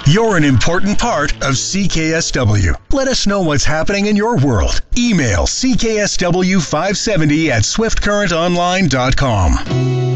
You're an important part of CKSW. Let us know what's happening in your world. Email CKSW570 at swiftcurrentonline.com.